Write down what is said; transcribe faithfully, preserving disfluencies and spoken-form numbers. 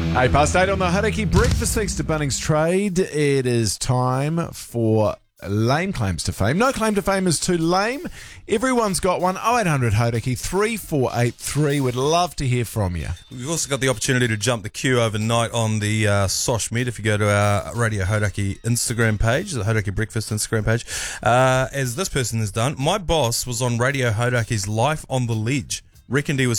Eight past eight on the Hauraki Breakfast, thanks to Bunnings Trade. It is time for lame claims to fame. No claim to fame is too lame. Everyone's got one. oh eight hundred Hauraki three four eight three. We'd love to hear from you. We've also got the opportunity to jump the queue overnight on the uh, Sosh Meet. If you go to our Radio Hauraki Instagram page, the Hauraki Breakfast Instagram page, uh, as this person has done. My boss was on Radio Hauraki's Life on the Ledge. Reckoned he was